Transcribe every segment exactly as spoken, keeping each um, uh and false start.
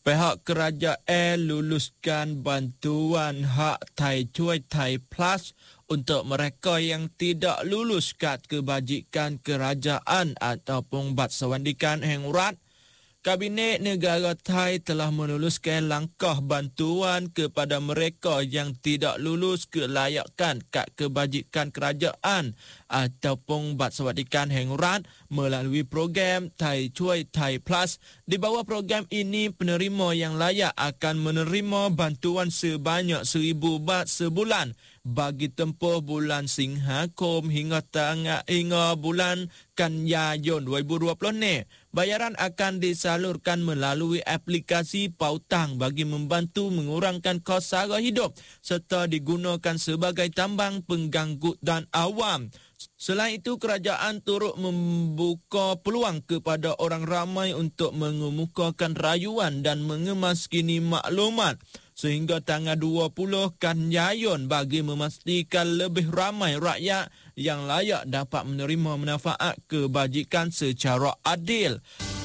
Pihak kerajaan luluskan bantuan hak Thai Cuai Thai Plus untuk mereka yang tidak lulus kad kebajikan kerajaan ataupun bat sewandikan hengrat. Kabinet Negara Thai telah meluluskan langkah bantuan kepada mereka yang tidak lulus kelayakan kad kebajikan kerajaan ataupun bat sewandikan hengrat melalui program Thai Cuai Thai Plus. Di bawah program ini, penerima yang layak akan menerima bantuan sebanyak seribu bat sebulan bagi tempoh bulan Singhakom hingga tengah hingga bulan Kanyayon dua ribu dua puluh ni. Bayaran akan disalurkan melalui aplikasi pautang bagi membantu mengurangkan kos sara hidup serta digunakan sebagai tambang pengganggu dan awam. Selain itu, kerajaan turut membuka peluang kepada orang ramai untuk mengemukakan rayuan dan mengemaskini maklumat sehingga tanggal dua puluh Kanyayon bagi memastikan lebih ramai rakyat yang layak dapat menerima manfaat kebajikan secara adil.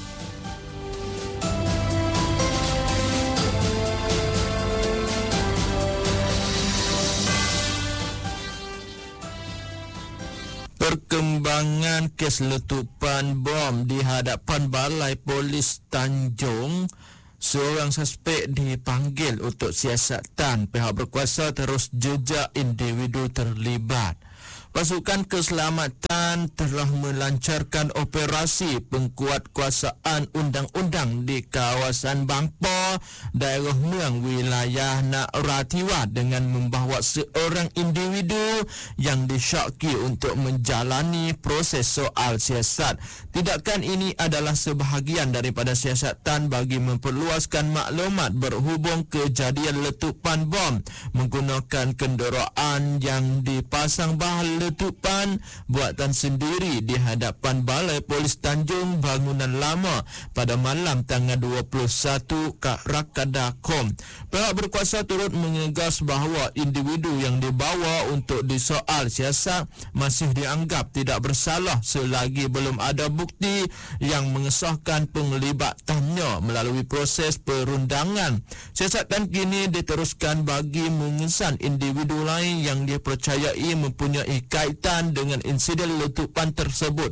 Perkembangan kes letupan bom di hadapan Balai Polis Tanjung. Seorang suspek dipanggil untuk siasatan. Pihak berkuasa terus jejak individu terlibat. Pasukan keselamatan telah melancarkan operasi pengkuatkuasaan undang-undang di kawasan Bangpo, daerah Muang, wilayah Nak Ratiwa dengan membawa seorang individu yang disyaki untuk menjalani proses soal siasat. Tindakan ini adalah sebahagian daripada siasatan bagi memperluaskan maklumat berhubung kejadian letupan bom menggunakan kenderaan yang dipasang bahan letupan buatan sendiri di hadapan Balai Polis Tanjung Bangunan Lama pada malam tanggal dua puluh satu Rakadakom. Pihak berkuasa turut mengegas bahawa individu yang dibawa untuk disoal siasat masih dianggap tidak bersalah selagi belum ada bukti yang mengesahkan penglibatannya melalui proses perundangan. Siasatan kini diteruskan bagi mengesan individu lain yang dipercayai mempunyai kaitan dengan insiden letupan tersebut.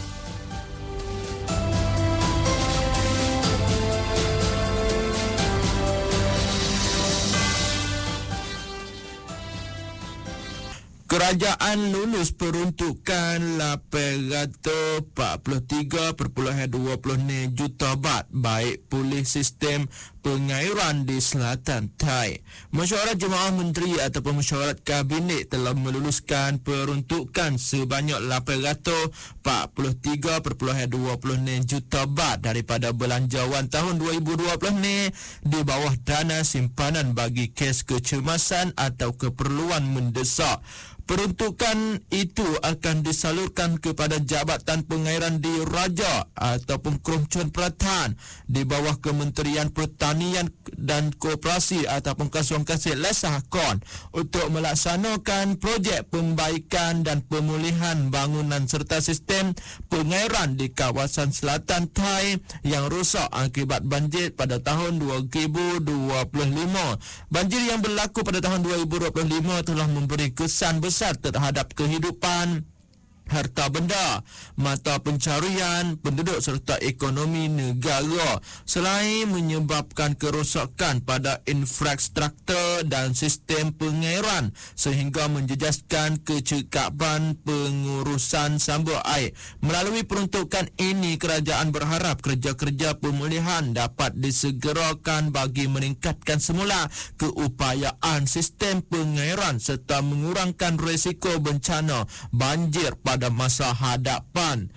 Kerajaan lulus peruntukan lapan ratus empat puluh tiga perpuluhan dua puluh juta bat baik pulih sistem pengairan di selatan Thai. Mesyuarat Jemaah Menteri ataupun mesyuarat Kabinet telah meluluskan peruntukan sebanyak lapan ratus empat puluh tiga perpuluhan dua puluh juta bat daripada belanjawan tahun dua ribu dua puluh ni di bawah dana simpanan bagi kes kecemasan atau keperluan mendesak. Peruntukan itu akan disalurkan kepada Jabatan Pengairan di Raja ataupun Kromchon Peratan di bawah Kementerian Pertanian dan Koperasi ataupun Kasuang Kasih Lesahkon untuk melaksanakan projek pembaikan dan pemulihan bangunan serta sistem pengairan di kawasan selatan Thai yang rosak akibat banjir pada tahun dua ribu dua puluh lima. Banjir yang berlaku pada tahun dua ribu dua puluh lima telah memberi kesan besar terhadap kehidupan, harta benda, mata pencarian penduduk serta ekonomi negara selain menyebabkan kerosakan pada infrastruktur dan sistem pengairan sehingga menjejaskan kecekapan pengurusan sumber air. Melalui peruntukan ini, kerajaan berharap kerja-kerja pemulihan dapat disegerakan bagi meningkatkan semula keupayaan sistem pengairan serta mengurangkan risiko bencana banjir pada pada masa hadapan.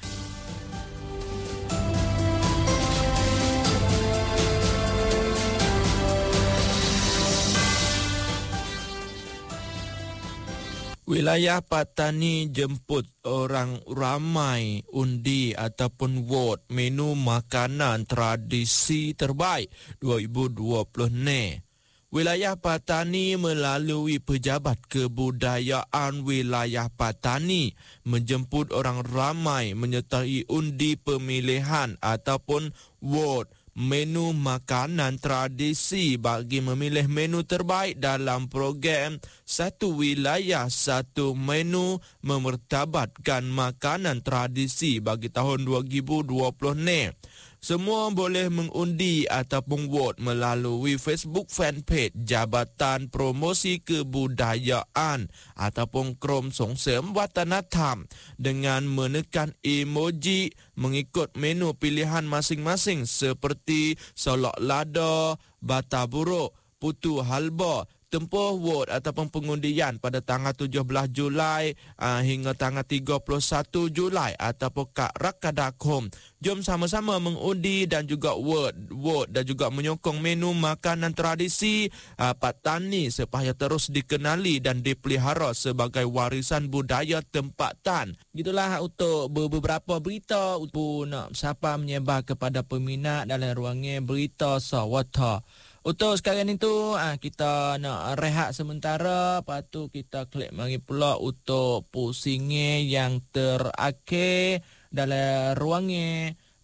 Wilayah Patani jemput orang ramai undi ataupun vote menu makanan tradisi terbaik dua ribu dua puluh ni. Wilayah Patani melalui Pejabat Kebudayaan Wilayah Patani menjemput orang ramai menyertai undi pemilihan ataupun vote menu makanan tradisi bagi memilih menu terbaik dalam program Satu Wilayah Satu Menu memertabatkan makanan tradisi bagi tahun dua ribu dua puluh ni. Semua boleh mengundi ataupun vote melalui Facebook fanpage Jabatan Promosi Kebudayaan ataupun Krom Songsem Watanatham dengan menekan emoji mengikut menu pilihan masing-masing seperti solok lada, bata buruk, putu halba. Tempoh vote ataupun pengundian pada tanggal tujuh belas Julai uh, hingga tanggal tiga puluh satu Julai ataupun Kak Rakadakom. Jom sama-sama mengundi dan juga vote, vote dan juga menyokong menu makanan tradisi uh, Patani supaya terus dikenali dan dipelihara sebagai warisan budaya tempatan. Gitulah untuk beberapa berita untuk nak siapa menyebar kepada peminat dalam ruangan berita Sawata. Untuk sekarang itu kita nak rehat sementara, lepas tu kita klik mari pula untuk pusingnya yang terakhir dalam ruangnya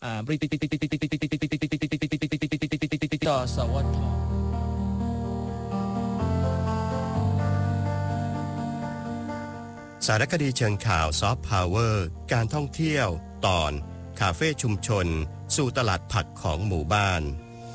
berita Sawata. สารคดีเชิงข่าวซอฟต์พาวเวอร์การท่องเที่ยวตอนคาเฟ่ชุมชนสู่ตลาดผักของหมู่บ้าน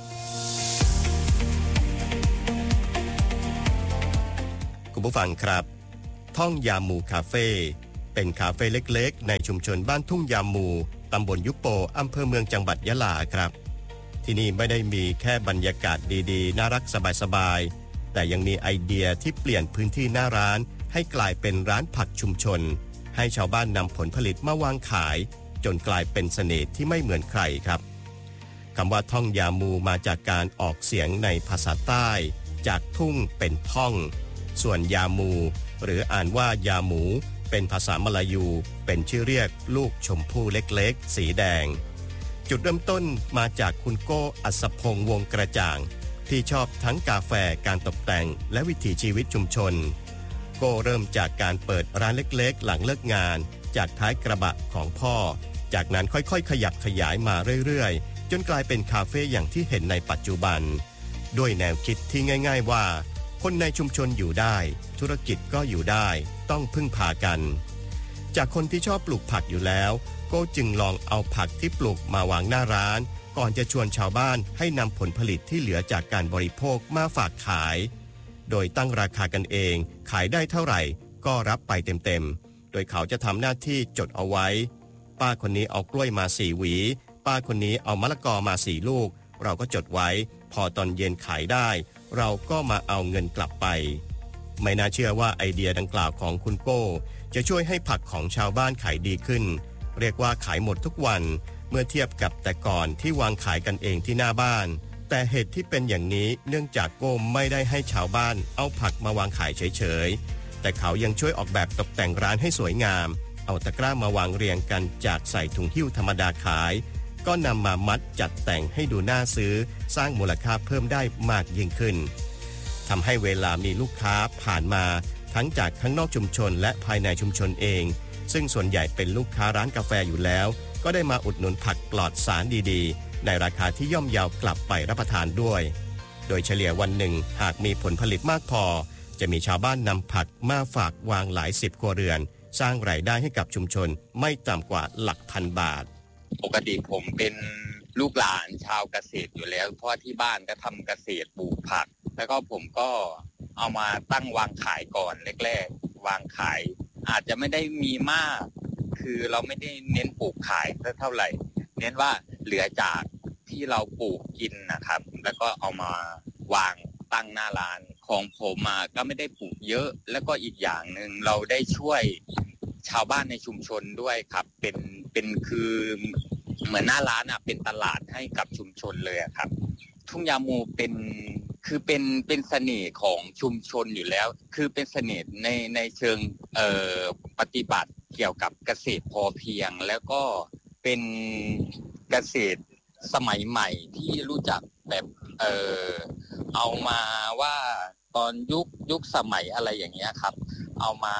คุณผู้ฟังครับท่องยามูคาเฟ่เป็นคาเฟ่เล็กๆในชุมชนบ้านทุ่งยามูตำบลยุโปอำเภอเมืองจังหวัดยะลาครับที่นี่ไม่ได้มีแค่บรรยากาศดีๆน่ารักสบายๆแต่ยังมีไอเดียที่เปลี่ยนพื้นที่หน้าร้านให้กลายเป็นร้านผักชุมชนให้ชาวบ้านนำผลผลิตมาวางขายจนกลายเป็นเสน่ห์ที่ไม่เหมือนใครครับคำว่าท่องยามูมาจากการออกเสียงในภาษาใต้จากทุ่งเป็นท่องส่วนยามูหรืออ่านว่ายาหมูเป็นภาษามลายูเป็นชื่อเรียกลูกชมพู่เล็กๆสีแดงจุดเริ่มต้นมาจากคุณโก้อัศพงษ์วงกระจ่างที่ชอบทั้งกาแฟการตกแต่งและวิถีชีวิตชุมชนโก้เริ่มจากการเปิดร้านเล็กๆหลังเลิกงานจากท้ายกระบะของพ่อจากนั้นค่อยๆขยับขยายมาเรื่อยๆจนกลายเป็นคาเฟ่อย่างที่เห็นในปัจจุบันด้วยแนวคิดที่ง่ายๆว่าคนในชุมชนอยู่ได้ธุรกิจก็อยู่ได้ต้องพึ่งพากันจากคนที่ชอบปลูกผักอยู่แล้วก็จึงลองเอาผักที่ปลูกมาวางหน้าร้านก่อนจะชวนชาวบ้านให้นำผลผลิตที่เหลือจากการบริโภคมาฝากขายโดยตั้งราคากันเองขายได้เท่าไหร่ก็รับไปเต็มๆโดยเขาจะทำหน้าที่จดเอาไว้ป้าคนนี้เอากล้วยมาสี่หวีป้าคนนี้เอามะละกอมาสี่ลูกเราก็จดไว้พอตอนเย็นขายได้เราก็มาเอาเงินกลับไปไม่น่าเชื่อว่าไอเดียดังกล่าวของคุณโก้จะช่วยให้ผักของชาวบ้านขายดีขึ้นเรียกว่าขายหมดทุกวันเมื่อเทียบกับแต่ก่อนที่วางขายกันเองที่หน้าบ้านแต่เหตุที่เป็นอย่างนี้เนื่องจากโก้ไม่ได้ให้ชาวบ้านเอาผักมาวางขายเฉยๆแต่เขายังช่วยออกแบบตกแต่งร้านให้สวยงามเอาตะกร้ามาวางเรียงกันจากใส่ถุงหิ้วธรรมดาขายก็นำมามัดจัดแต่งให้ดูน่าซื้อสร้างมูลค่าเพิ่มได้มากยิ่งขึ้นทำให้เวลามีลูกค้าผ่านมาทั้งจากข้างนอกชุมชนและภายในชุมชนเองซึ่งส่วนใหญ่เป็นลูกค้าร้านกาแฟอยู่แล้วก็ได้มาอุดหนุนผักปลอดสารดีๆในราคาที่ย่อมเยาวกลับไปรับประทานด้วยโดยเฉลี่ยวันหนึ่งหากมีผลผลิตมากพอจะมีชาวบ้านนำผักมาฝากวางหลายสิบครัวเรือนสร้างรายได้ให้กับชุมชนไม่ต่ำกว่าหลักพันบาทปกติผมเป็นลูกหลานชาวเกษตรอยู่แล้วเพราะที่บ้านก็ทำเกษตรปลูกผักแล้วก็ผมก็เอามาตั้งวางขายก่อนแรกๆวางขายอาจจะไม่ได้มีมากคือเราไม่ได้เน้นปลูกขายเท่าไหร่เน้นว่าเหลือจากที่เราปลูกกินนะครับแล้วก็เอามาวางตั้งหน้าร้านของผมมาก็ไม่ได้ปลูกเยอะแล้วก็อีกอย่างนึงเราได้ช่วยชาวบ้านในชุมชนด้วยครับเป็นเป็นคือเหมือนหน้าร้านอ่ะเป็นตลาดให้กับชุมชนเลยครับทุ่งยามูเป็นคือเป็นเป็นเสน่ห์ของชุมชนอยู่แล้วคือเป็นเสน่ห์ในในเชิงเอ่อปฏิบัติเกี่ยวกับเกษตรพอเพียงแล้วก็เป็นเกษตรสมัยใหม่ที่รู้จักแบบเอ่อเอามาว่าตอนยุคยุคสมัยอะไรอย่างเงี้ยครับเอามา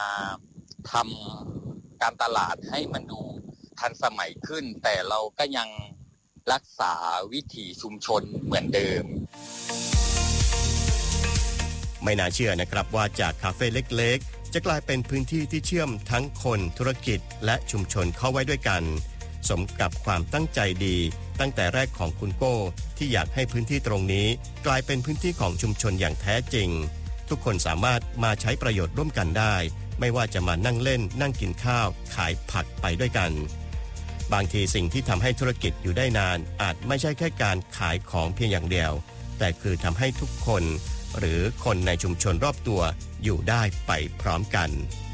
ทำการตลาดให้มันดูทันสมัยขึ้นแต่เราก็ยังรักษาวิถีชุมชนเหมือนเดิมไม่น่าเชื่อนะครับว่าจากคาเฟ่เล็กๆจะกลายเป็นพื้นที่ที่เชื่อมทั้งคนธุรกิจและชุมชนเข้าไว้ด้วยกันสมกับความตั้งใจดีตั้งแต่แรกของคุณโก้ที่อยากให้พื้นที่ตรงนี้กลายเป็นพื้นที่ของชุมชนอย่างแท้จริงทุกคนสามารถมาใช้ประโยชน์ร่วมกันได้ไม่ว่าจะมานั่งเล่นนั่งกินข้าวขายผักไปด้วยกันบางทีสิ่งที่ทำให้ธุรกิจอยู่ได้นานอาจไม่ใช่แค่การขายของเพียงอย่างเดียวแต่คือทำให้ทุกคนหรือคนในชุมชนรอบตัวอยู่ได้ไปพร้อมกัน